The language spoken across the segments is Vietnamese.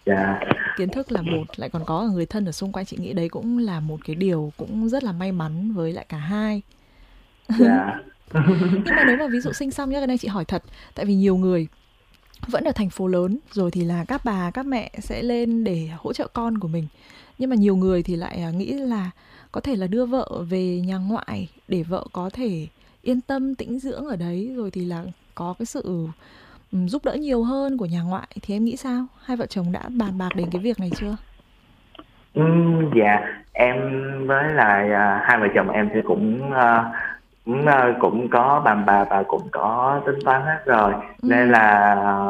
Dạ. Kiến thức là một, lại còn có người thân ở xung quanh, chị nghĩ đấy cũng là một cái điều cũng rất là may mắn với lại cả hai. Dạ. Nhưng mà nếu mà ví dụ sinh xong nhá, cái này chị hỏi thật, tại vì nhiều người vẫn ở thành phố lớn rồi thì là các bà các mẹ sẽ lên để hỗ trợ con của mình, nhưng mà nhiều người thì lại nghĩ là có thể là đưa vợ về nhà ngoại để vợ có thể yên tâm tĩnh dưỡng ở đấy, rồi thì là có cái sự giúp đỡ nhiều hơn của nhà ngoại. Thì em nghĩ sao, hai vợ chồng đã bàn bạc đến cái việc này chưa? Dạ, em với lại hai vợ chồng em thì cũng có bàn bạc và cũng có tính toán hết rồi, nên Ừ. là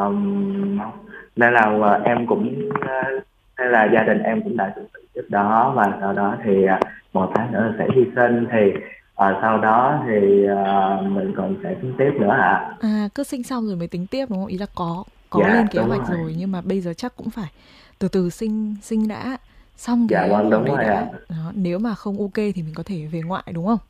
nên là em cũng nên là gia đình em cũng đã chuẩn bị trước đó, và sau đó thì một tháng nữa sẽ hy sinh, thì sau đó thì mình còn sẽ tính tiếp nữa ạ. À, cứ sinh xong rồi mới tính tiếp đúng không? Ý là có lên Dạ kế đúng hoạch rồi. rồi nhưng mà bây giờ chắc cũng phải từ từ sinh sinh đã, xong Dạ cái vâng, khoản đúng đấy rồi ạ. đã. Đó, nếu mà không ok thì mình có thể về ngoại đúng không?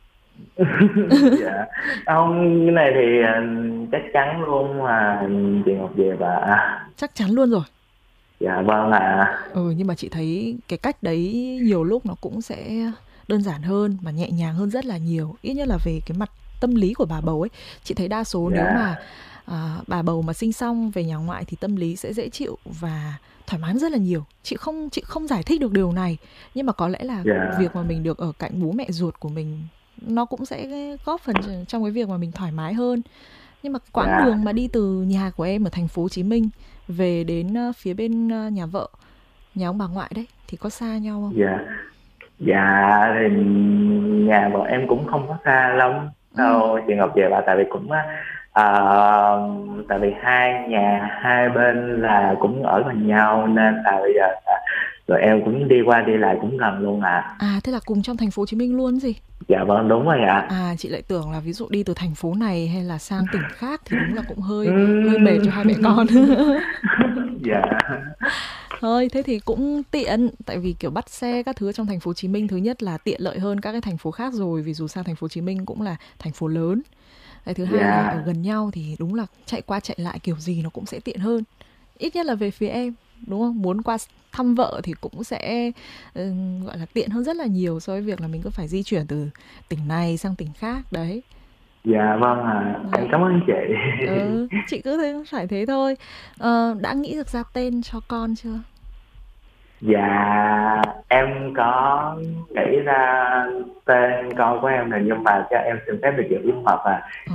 Dạ không, cái này thì chắc chắn luôn mà chị Ngọc Diệp ạ. Chắc chắn luôn rồi. Dạ vâng ạ. Ừ, nhưng mà chị thấy cái cách đấy nhiều lúc nó cũng sẽ đơn giản hơn mà nhẹ nhàng hơn rất là nhiều. Ít nhất là về cái mặt tâm lý của bà bầu ấy. Chị thấy đa số nếu mà Dạ. bà bầu mà sinh xong về nhà ngoại thì tâm lý sẽ dễ chịu và thoải mái rất là nhiều. Chị không giải thích được điều này, nhưng mà có lẽ là Dạ. việc mà mình được ở cạnh bố mẹ ruột của mình nó cũng sẽ góp phần trong cái việc mà mình thoải mái hơn. Nhưng mà quãng Dạ. đường mà đi từ nhà của em ở thành phố Hồ Chí Minh về đến phía bên nhà vợ, nhà ông bà ngoại đấy, thì có xa nhau không? Dạ. Dạ thì nhà vợ em cũng không có xa lắm Ừ. đâu chị Ngọc Diệp ạ, tại vì cũng à, tại vì hai nhà hai bên là cũng ở gần nhau, nên là bây giờ tụi em cũng đi qua đi lại cũng gần luôn ạ. À, thế là cùng trong thành phố Hồ Chí Minh luôn gì? Dạ vâng, đúng rồi ạ. À, chị lại tưởng là ví dụ đi từ thành phố này hay là sang tỉnh khác thì đúng là cũng hơi hơi mệt cho hai Ừm. mẹ con. Dạ. Thôi, thế thì cũng tiện, tại vì kiểu bắt xe các thứ trong thành phố Hồ Chí Minh thứ nhất là tiện lợi hơn các cái thành phố khác rồi, vì dù sao thành phố Hồ Chí Minh cũng là thành phố lớn. Cái thứ hai là ở Dạ. gần nhau thì đúng là chạy qua chạy lại kiểu gì nó cũng sẽ tiện hơn. Ít nhất là về phía em, đúng không? Muốn qua thăm vợ thì cũng sẽ gọi là tiện hơn rất là nhiều so với việc là mình cứ phải di chuyển từ tỉnh này sang tỉnh khác đấy. Dạ vâng em Đấy. cảm ơn chị. Chị cứ thế phải thế thôi. Đã nghĩ được ra tên cho con chưa? Dạ em có nghĩ ra tên con của em rồi, nhưng mà cho em xin phép được giữ bí mật Ờ,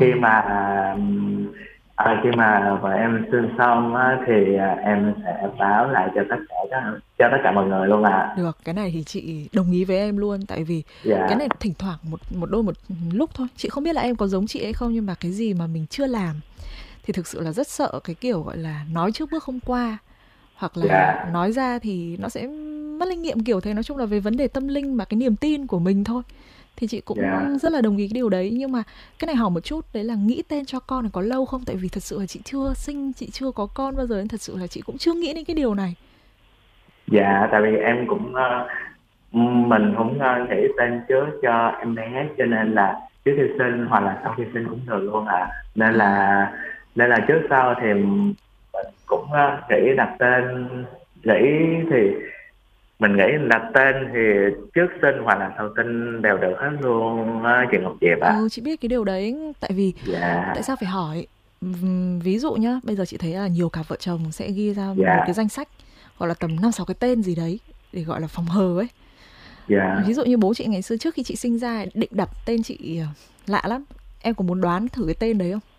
khi mà vợ em sinh xong thì em sẽ báo lại cho tất cả mọi người luôn ạ. được, cái này thì chị đồng ý với em luôn, tại vì cái Dạ. này thỉnh thoảng một lúc thôi. Chị không biết là em có giống chị hay không, nhưng mà cái gì mà mình chưa làm thì thực sự là rất sợ cái kiểu gọi là nói trước bước không qua, hoặc là Dạ. nói ra thì nó sẽ mất linh nghiệm kiểu thế. Nói chung là về vấn đề tâm linh và cái niềm tin của mình thôi, thì chị Dạ. cũng rất là đồng ý cái điều đấy. Nhưng mà cái này hỏi một chút, đấy là nghĩ tên cho con này có lâu không? Tại vì thật sự là chị chưa sinh, chị chưa có con bao giờ, nên thật sự là chị cũng chưa nghĩ đến cái điều này. Dạ tại vì em cũng mình cũng nghĩ tên trước cho em bé, cho nên là trước khi sinh hoặc là sau khi sinh cũng được luôn nên À, là trước sau thì mình cũng nghĩ đặt tên, nghĩ thì mình nghĩ đặt tên thì trước sinh hoặc là sau sinh đều được hết luôn chị Ngọc Diệp ạ. ừ, chị biết cái điều đấy. Tại vì Dạ. tại sao phải hỏi? Ví dụ nhá, bây giờ chị thấy là nhiều cặp vợ chồng sẽ ghi ra một cái Dạ. danh sách, gọi là tầm 5 6 cái tên gì đấy để gọi là phòng hờ ấy. Dạ. Ví dụ như bố chị ngày xưa trước khi chị sinh ra định đặt tên chị lạ lắm. Em có muốn đoán thử cái tên đấy không?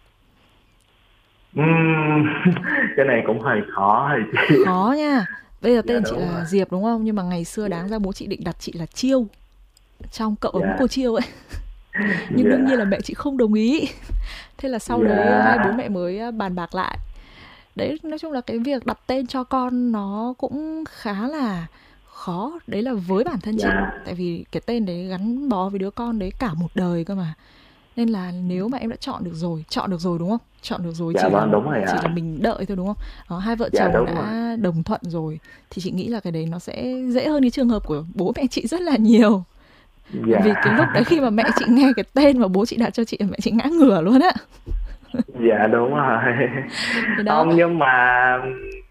Ừm, cái này cũng hơi khó hơi chị. Khó nha. Bây giờ Dạ tên chị đúng rồi. là Diệp đúng không? Nhưng mà ngày xưa đáng Dạ. ra bố chị định đặt chị là Chiêu, trong Cậu ấm Dạ. cô Chiêu ấy. Nhưng đương nhiên là Dạ. mẹ chị không đồng ý. Thế là sau đấy hai bố Dạ. mẹ mới bàn bạc lại. Đấy, nói chung là cái việc đặt tên cho con nó cũng khá là khó. Đấy là với bản thân chị. Dạ. Tại vì cái tên đấy gắn bó với đứa con đấy cả một đời cơ mà. Nên là nếu mà em đã chọn được rồi đúng không? Chọn được rồi, Dạ vâng, đúng rồi chỉ là ạ. mình đợi thôi đúng không? Đó, hai vợ Dạ chồng đúng rồi. đã đồng thuận rồi thì chị nghĩ là cái đấy nó sẽ dễ hơn cái trường hợp của bố mẹ chị rất là nhiều. Vì Dạ. cái lúc đấy khi mà mẹ chị nghe cái tên mà bố chị đặt cho chị, mẹ chị ngã ngửa luôn á. Dạ đúng rồi. Thế đó. Không, nhưng mà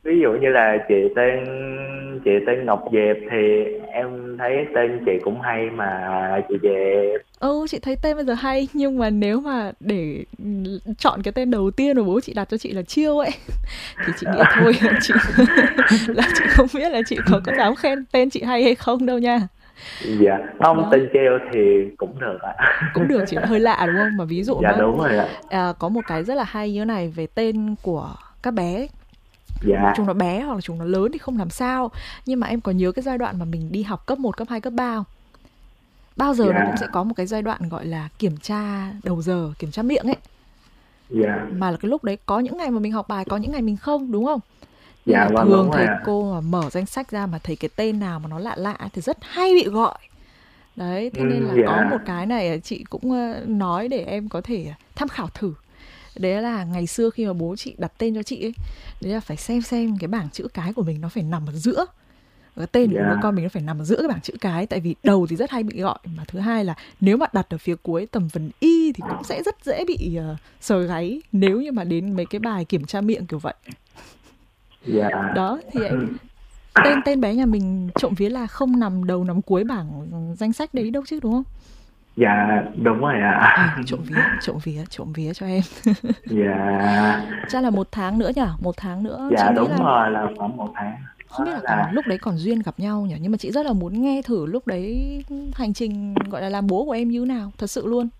ví dụ như là chị tên Ngọc Diệp thì em thấy tên chị cũng hay mà, chị Diệp. Ừ, chị thấy tên bây giờ hay, nhưng mà nếu mà để chọn cái tên đầu tiên mà bố chị đặt cho chị là Chiêu ấy thì chị nghĩ là thôi chị là chị không biết là chị có dám khen tên chị hay hay không đâu nha. Dạ không, Đó, tên Treo thì cũng được ạ. cũng được, chỉ là hơi lạ đúng không? Mà ví dụ Dạ nhá, đúng rồi ạ. có một cái rất là hay như thế này về tên của các bé ấy. Chúng Dạ. nó bé hoặc là chúng nó lớn thì không làm sao, nhưng mà em có nhớ cái giai đoạn mà mình đi học cấp 1 cấp 2 cấp 3 không? Bao giờ nó cũng sẽ Dạ. có một cái giai đoạn gọi là kiểm tra đầu giờ, kiểm tra miệng ấy. Dạ. Mà là cái lúc đấy có những ngày mà mình học bài, có những ngày mình không, đúng không? Nên Dạ là vâng, thường đúng rồi thầy ạ. cô mà mở danh sách ra mà thấy cái tên nào mà nó lạ lạ thì rất hay bị gọi. Đấy, thế nên là có một Dạ. cái này chị cũng nói để em có thể tham khảo thử. Đấy là ngày xưa khi mà bố chị đặt tên cho chị ấy, đấy là phải xem cái bảng chữ cái của mình nó phải nằm ở giữa. Cái tên của đứa Dạ. con mình nó phải nằm ở giữa cái bảng chữ cái, tại vì đầu thì rất hay bị gọi, mà thứ hai là nếu mà đặt ở phía cuối tầm phần y thì cũng sẽ rất dễ bị sờ gáy nếu như mà đến mấy cái bài kiểm tra miệng kiểu vậy. Dạ. Đó thì em tên tên bé nhà mình trộm vía là không nằm đầu nằm cuối bảng danh sách đấy đâu chứ đúng không? Dạ đúng rồi ạ. Trộm vía cho em. Dạ. Chắc là 1 tháng nữa nhở, 1 tháng nữa chị Dạ nghĩ đúng là rồi, là khoảng 1 tháng. không biết Đó là còn là lúc đấy còn duyên gặp nhau nhỉ, nhưng mà chị rất là muốn nghe thử lúc đấy hành trình gọi là làm bố của em như nào, thật sự luôn.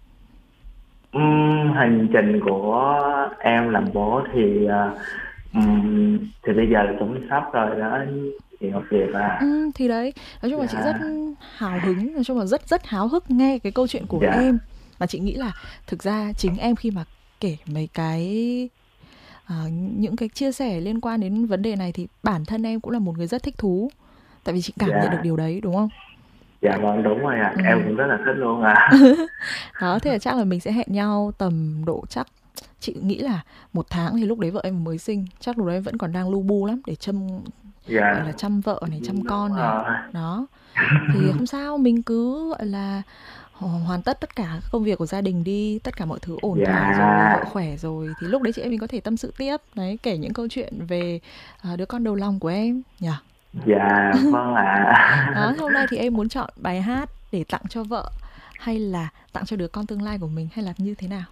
hành trình của em làm bố thì thì bây giờ là cũng sắp rồi đó, chị Ngọc Diệp à. Thì đấy, nói chung là chị rất Dạ. hào hứng, nói chung là rất rất háo hức nghe cái câu chuyện của Dạ. em. Mà chị nghĩ là thực ra chính em khi mà kể mấy cái những cái chia sẻ liên quan đến vấn đề này thì bản thân em cũng là một người rất thích thú. Tại vì chị cảm nhận được Dạ. điều đấy đúng không? Dạ vâng đúng rồi ạ, em Ừm. cũng rất là thích luôn ạ. Đó, thế là chắc là mình sẽ hẹn nhau tầm độ chắc chị nghĩ là 1 tháng thì lúc đấy vợ em mới sinh, chắc lúc đấy em vẫn còn đang lu bu lắm để gọi là Dạ chăm vợ này, chăm đúng con này. rồi. Đó. Thì không sao, mình cứ gọi là hoàn tất tất cả các công việc của gia đình đi, tất cả mọi thứ ổn thỏa rồi, vợ Dạ. khỏe rồi thì lúc đấy chị em mình có thể tâm sự tiếp, đấy, kể những câu chuyện về đứa con đầu lòng của em nhỉ. Dạ vâng ạ. Đó, thế hôm nay thì em muốn chọn bài hát để tặng cho vợ hay là tặng cho đứa con tương lai của mình hay là như thế nào?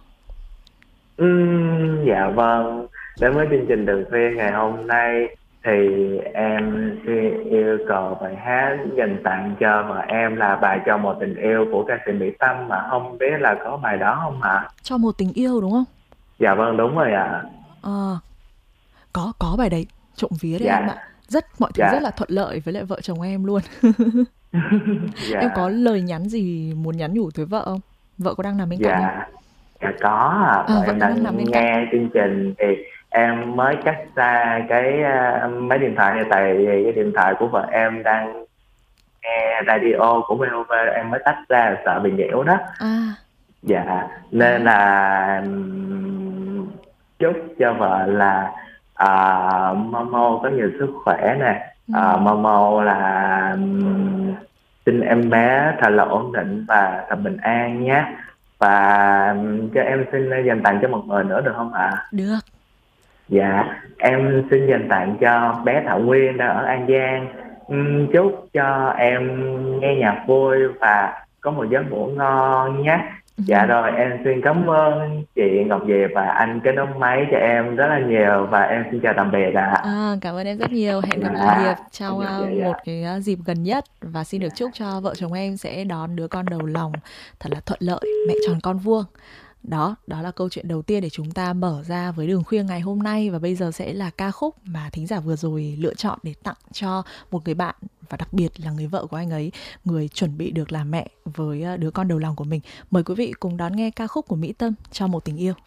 Dạ vâng, đến với chương trình đầu tiên ngày hôm nay thì em xin yêu cầu bài hát dành tặng cho vợ em là bài Cho Một Tình Yêu của ca sĩ Mỹ Tâm, mà không biết là có bài đó không ạ? Cho một tình yêu đúng không? Dạ vâng đúng rồi ạ. Ờ, có bài đấy, trộm vía đấy em ạ. Dạ. Mọi thứ rất Dạ. là thuận lợi với lại vợ chồng em luôn. Em có Dạ. lời nhắn gì muốn nhắn nhủ tới vợ không? Vợ có đang nằm bên cạnh không? Dạ. Dạ có ạ. Vợ Vợ em có đang nằm đang bên cạnh. nghe chương trình thì em mới cách xa cái máy điện thoại này, tại vì cái điện thoại của vợ em đang nghe radio của VOV, em mới tách ra sợ bị nhiễu đó. À, Dạ nên đó. là chúc cho vợ là Momo có nhiều sức khỏe nè, Ừm, Momo là sinh em bé thật là ổn định và thật bình an nhé. Và cho em xin dành tặng cho một người nữa được không ạ? được. Dạ, em xin dành tặng cho bé Thảo Nguyên đang ở An Giang. Chúc cho em nghe nhạc vui và có một giấc ngủ ngon nhé. Dạ rồi, em xin cảm ơn chị Ngọc Diệp và anh cái nóng máy cho em rất là nhiều, và em xin chào tạm biệt ạ. Cảm ơn em rất nhiều. Hẹn gặp lại Dạ. Hiệp trong Dạ. Dạ. một Dạ. cái dịp gần nhất và xin được chúc cho vợ chồng em sẽ đón đứa con đầu lòng thật là thuận lợi, mẹ tròn con vuông. Đó là câu chuyện đầu tiên để chúng ta mở ra với đường khuya ngày hôm nay, và bây giờ sẽ là ca khúc mà thính giả vừa rồi lựa chọn để tặng cho một người bạn, và đặc biệt là người vợ của anh ấy, người chuẩn bị được làm mẹ với đứa con đầu lòng của mình. Mời quý vị cùng đón nghe ca khúc của Mỹ Tâm, Cho Một Tình Yêu.